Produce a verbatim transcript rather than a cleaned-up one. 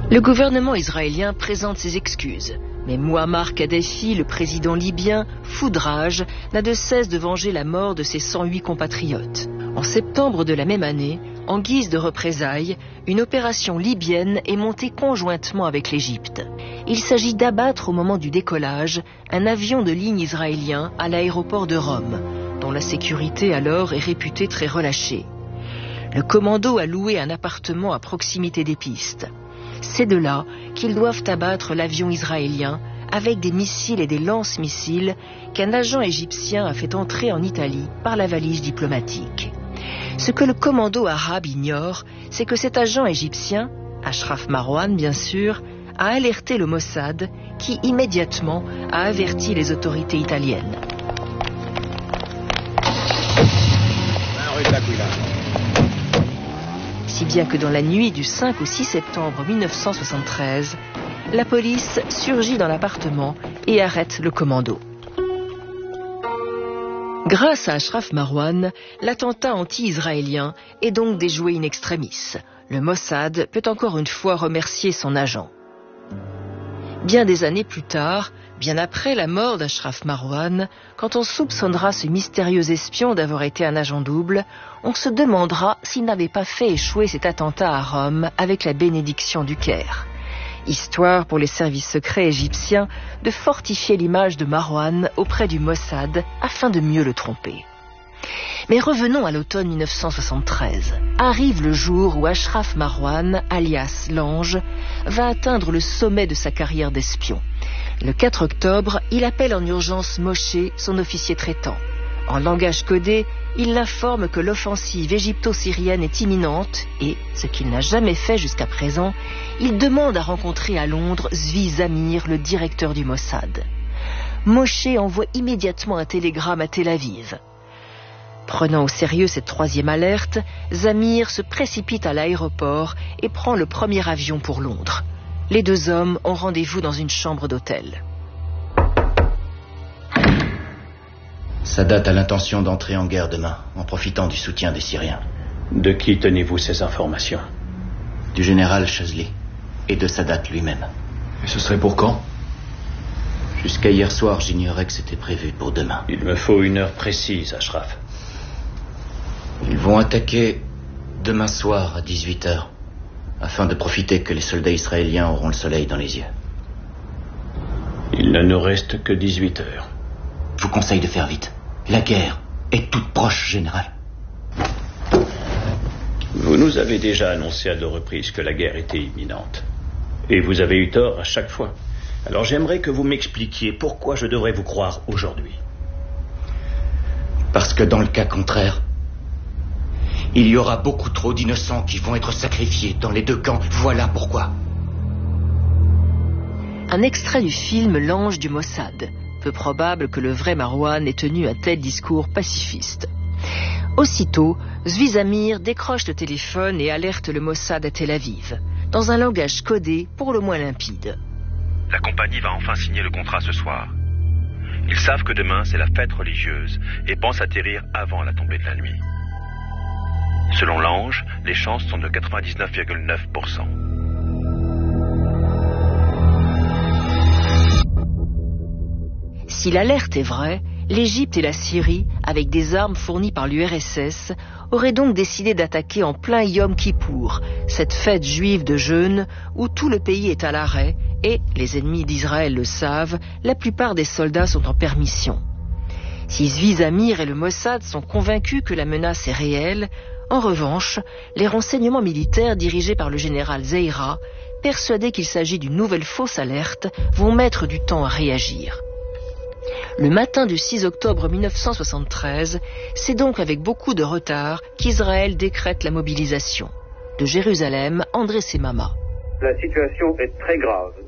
Le gouvernement israélien présente ses excuses. Mais Mouammar Kadhafi, le président libyen, fou de rage, n'a de cesse de venger la mort de ses cent huit compatriotes. En septembre de la même année, en guise de représailles, une opération libyenne est montée conjointement avec l'Égypte. Il s'agit d'abattre au moment du décollage un avion de ligne israélien à l'aéroport de Rome, dont la sécurité alors est réputée très relâchée. Le commando a loué un appartement à proximité des pistes. C'est de là qu'ils doivent abattre l'avion israélien avec des missiles et des lance-missiles qu'un agent égyptien a fait entrer en Italie par la valise diplomatique. Ce que le commando arabe ignore, c'est que cet agent égyptien, Ashraf Marwan bien sûr, a alerté le Mossad qui immédiatement a averti les autorités italiennes. Si bien que dans la nuit du cinq au six septembre mille neuf cent soixante-treize, la police surgit dans l'appartement et arrête le commando. Grâce à Ashraf Marwan, l'attentat anti-israélien est donc déjoué in extremis. Le Mossad peut encore une fois remercier son agent. Bien des années plus tard, bien après la mort d'Ashraf Marwan, quand on soupçonnera ce mystérieux espion d'avoir été un agent double, on se demandera s'il n'avait pas fait échouer cet attentat à Rome avec la bénédiction du Caire. Histoire pour les services secrets égyptiens de fortifier l'image de Marwan auprès du Mossad afin de mieux le tromper. Mais revenons à l'automne mille neuf cent soixante-treize. Arrive le jour où Ashraf Marwan, alias l'Ange, va atteindre le sommet de sa carrière d'espion. Le quatre octobre, il appelle en urgence Moshe, son officier traitant. En langage codé, il l'informe que l'offensive égypto-syrienne est imminente et, ce qu'il n'a jamais fait jusqu'à présent, il demande à rencontrer à Londres Zvi Zamir, le directeur du Mossad. Moshe envoie immédiatement un télégramme à Tel Aviv. Prenant au sérieux cette troisième alerte, Zamir se précipite à l'aéroport et prend le premier avion pour Londres. Les deux hommes ont rendez-vous dans une chambre d'hôtel. Sadat a l'intention d'entrer en guerre demain, en profitant du soutien des Syriens. De qui tenez-vous ces informations? Du général Chazli et de Sadat lui-même. Et ce serait pour quand? Jusqu'à hier soir, j'ignorais que c'était prévu pour demain. Il me faut une heure précise, Ashraf. Ils vont attaquer demain soir à dix-huit heures, afin de profiter que les soldats israéliens auront le soleil dans les yeux. Il ne nous reste que dix-huit heures. Je vous conseille de faire vite. La guerre est toute proche, général. Vous nous avez déjà annoncé à deux reprises que la guerre était imminente. Et vous avez eu tort à chaque fois. Alors j'aimerais que vous m'expliquiez pourquoi je devrais vous croire aujourd'hui. Parce que dans le cas contraire, il y aura beaucoup trop d'innocents qui vont être sacrifiés dans les deux camps. Voilà pourquoi. Un extrait du film L'Ange du Mossad. Peu probable que le vrai Marwan ait tenu un tel discours pacifiste. Aussitôt, Zvi Zamir décroche le téléphone et alerte le Mossad à Tel Aviv, dans un langage codé pour le moins limpide. La compagnie va enfin signer le contrat ce soir. Ils savent que demain c'est la fête religieuse et pensent atterrir avant la tombée de la nuit. Selon l'Ange, les chances sont de quatre-vingt-dix-neuf virgule neuf pour cent. Si l'alerte est vraie, l'Égypte et la Syrie, avec des armes fournies par l'U R S S, auraient donc décidé d'attaquer en plein Yom Kippour, cette fête juive de jeûne où tout le pays est à l'arrêt et, les ennemis d'Israël le savent, la plupart des soldats sont en permission. Si Zvi Zamir et le Mossad sont convaincus que la menace est réelle, en revanche, les renseignements militaires dirigés par le général Zeira, persuadés qu'il s'agit d'une nouvelle fausse alerte, vont mettre du temps à réagir. Le matin du six octobre mille neuf cent soixante-treize, c'est donc avec beaucoup de retard qu'Israël décrète la mobilisation. De Jérusalem, André Semama. La situation est très grave